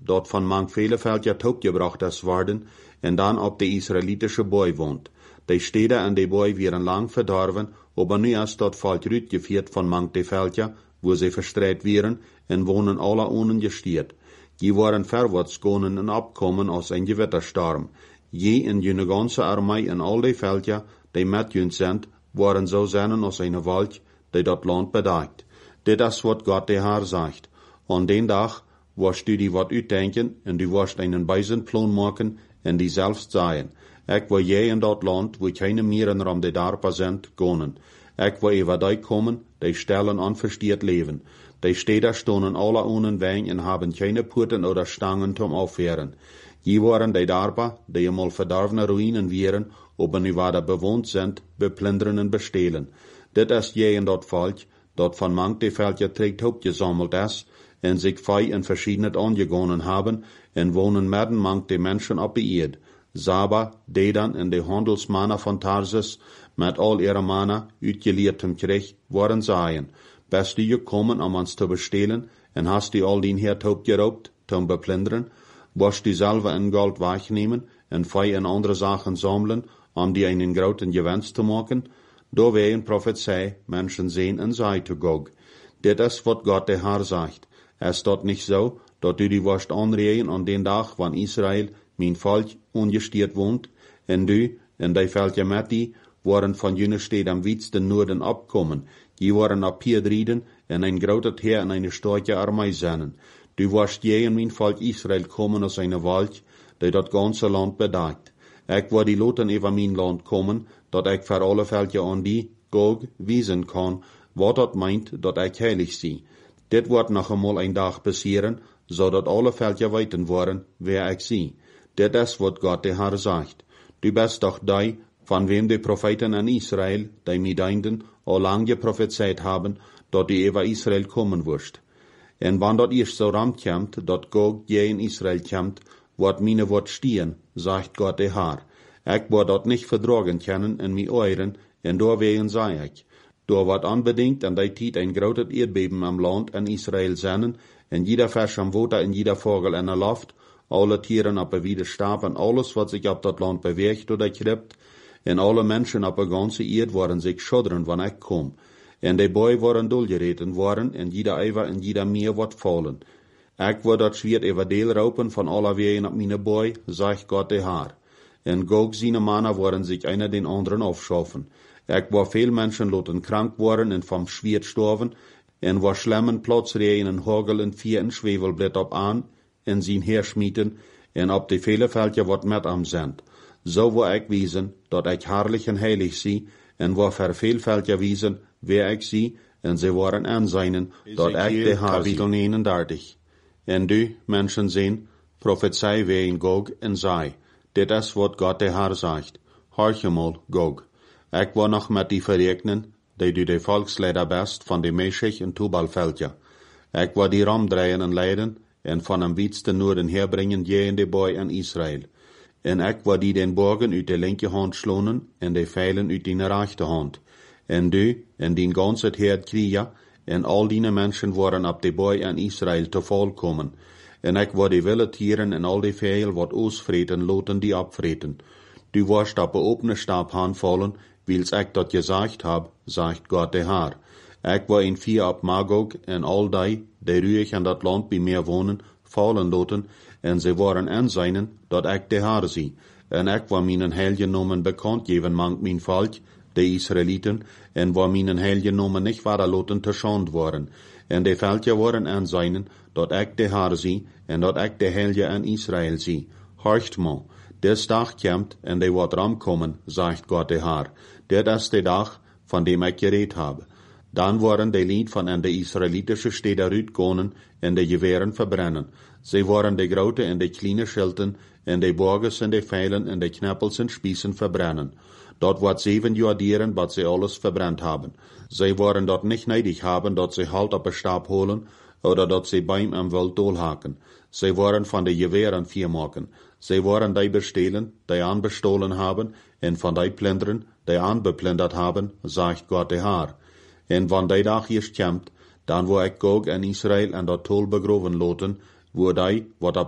dort von manch viele Völker topgebracht ist worden, en dan op de israelitische Boy woont. De steden en de Boy wären lang verdorven, aber nu ist dort Volk rütgeführt von manch de Völker, wo sie verstreut wären, en wohnen alle ungestiert. Die waren verwärts gonen en abkommen aus ein Gewittersturm. Je in jene ganze Armee en al de Völker, die met jün sind, waren so seinen aus einer Wald, die dat Land bedeckt. Dit is wat Gott de Herr sagt. An den Tag wirst du die wat uitdenken, en du wirst einen beisen Plan machen, en die selbst sagen. Ik wil je in dat land, wo keine Mieren ram de Darpa sind, gonen. Ik wil über die kommen, die stellen unverstiert leben. Die Städter stonen alle ohne Wein en haben keine Purten oder Stangen zum Aufhören. Die waren die Darpa, die einmal verdorvene Ruinen wären, aber nu weiter bewohnt sind, beplündern und bestehlen. Dit ist je in dat Volk, dat von manch de Völker trägt gesammelt ist, en sich fei in verschiedene angegonnen haben, en wohnen mitten manch de Menschen op de Erd. Saba, Dedan en de Handelsmannen von Tarsus, met al ihre Mannen, uitgeleertem Krieg, waren seien. Bist du gekommen, uns zu bestehlen, en hast du all den Herd geraubt, zum beplündern? Wirst du selber in Gold wegnehmen, en fei in andere Sachen sammeln, die einen großen Gewinn zu machen? Da wehen Prophezei, Menschen sehen en sei zu Gog. Dit is wat Gott der Herr sagt. Es dort nicht so, dat du die wirst anregen an den Tag, wann Israel, mein Volk, ungestiert wohnt, en du, en die Völker mit die, waren von jene Städte am weitsten Norden abkommen. Die waren ab hier drieden, en ein großes Heer en eine starke Armee seinen. Du wirst je in mein Volk Israel kommen aus einer Wald, die dat ganze Land bedeckt. Ich war die Loten über mein Land kommen, dat ich für alle Völker an die, Gog, wiesen kann, wat dat meint, dat ich heilig sie. Dit wird noch einmal ein Tag passieren, so dat alle Völker weiten worden, wer ich sie. Dit is wat Gott der Herr sagt. Du bist doch die, von wem die Propheten in Israel, die Medeinden, all lange prophezeit haben, dat die über Israel kommen wirst. En wann dat erst so rankommt, dat Gog je in Israel kommt, wird meine Wort stehen, sagt Gott der Herr. Ich wird dat nicht verdragen können in mi Euren, en doorwegen sei ich. Da wird unbedingt an der Zeit ein großes Erdbeben am Land in Israel sein, en jeder Fisch am Wasser, en jeder Vogel in der Luft, alle Tieren op der Stab en alles, was sich op dat Land bewegt oder kriegt, en alle Menschen op der ganzen Erde waren sich schuddern, wann ich kom. En die Boy waren dulgereten worden, en jeder Eiver en jeder Meer wird fallen. Ich word dat Schwert über Deel raupen von aller Wegen op meine Boy, sagt Gott der Herr. En Gog seine Männer waren sich einer den anderen aufschaffen. Ich war viel Menschen loten krank worden en vom Schwert storven, en war schlemmen Platzrehen en Hagel en vier en Schwefelblatt op aan, en zien herschmieten, en op de vele Völker wat met am sind. So war ich wiesen, dat ich herrlich en heilig sie, en war für viel Völker wiesen, wer ich sie, en sie waren anseinen, dat ich de Herr Kapitel 39. En du, Menschen sehen, prophezei wegen Gog en sei. Dit is wat Gott der Herr sagt. Horche mal, Gog. Ich war noch mit die verregnen, die du de Volksleider bist von de Meshech en Tubalvölker. Ich war die ramdreien en leiden, en van am weitsten Norden herbringen je in de Boy in Israel. En ik war die den Borgen uit de linke Hand schlonen, en de Pfeilen uit die rechte Hand. En du, en die ganze Herd Krieger, en al die Menschen waren op de Boy in Israel te volkomen. En ik war die wilde Tieren en al die Pfeil wat ausvreten, loten die abvreten. Du warst op de opene Stab aanvallen, wils ik dat gesagt hab, sagt Gott der Herr. Ik war in 4 op Magog, en al die ruhig in dat land bij mir wonen, fallen loten, en ze waren aanzijnen, dat ik de Herr zie. En ik war mijn heiligen Namen bekannt geven mank mijn volk, de Israeliten, en war mijn heiligen Namen nicht weiter loten te schand worden. En de Völker waren aanzijnen, dat ik de Herr zie, en dat ik de heilige in Israel zie. Horcht mal, des Dag komt, en de wordt ramkommen, sagt Gott der Herr. Dit is de dag, van dem ik geredet habe. Dan waren de Lied van en de israelitische Städte uitgegangen en de Gewehren verbrennen. Sie waren de grote en de kleine Schilden en de Borges en de Pfeilen en de Knappels en Spießen verbrennen. Dort wird 7 Jahre dieren, wat sie alles verbrennt haben. Sie waren dort nicht neidig haben, dat sie Halt op een Stab holen, oder dat sie beim am Wild dolhaken. Sie waren von de Gewehren 4 maken. Sie waren die bestehlen, die anbestohlen haben, en von die plündern, die anbeplündert haben, sagt Gott der Herr. En wann die dag eerst komt, dan wil ik Gog en Israel en dat tol begroven loten, wo die, wat op